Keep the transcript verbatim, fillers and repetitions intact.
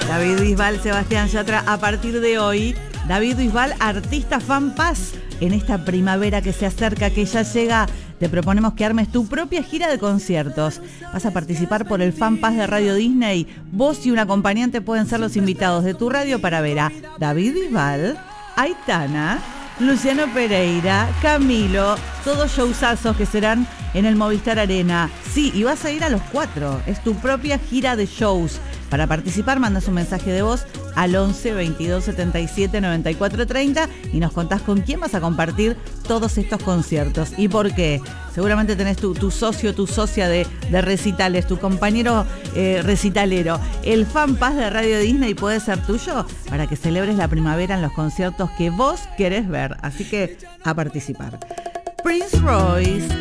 David Bisbal, Sebastián Yatra. A partir de hoy, David Bisbal, artista Fan Pass. En esta primavera que se acerca, que ya llega, te proponemos que armes tu propia gira de conciertos. Vas a participar por el Fan Pass de Radio Disney. Vos y un acompañante pueden ser los invitados de tu radio para ver a David Bisbal, Aitana, Luciano Pereira, Camilo, todos showsazos que serán en el Movistar Arena. Sí, y vas a ir a los cuatro. Es tu propia gira de shows. Para participar, mandas un mensaje de voz al once, veintidós, setenta y siete, noventa y cuatro, treinta y nos contás con quién vas a compartir todos estos conciertos y por qué. Seguramente tenés tu, tu socio, tu socia de, de recitales, tu compañero eh, recitalero. El Fan Pass de Radio Disney puede ser tuyo para que celebres la primavera en los conciertos que vos querés ver. Así que a participar. Prince Royce.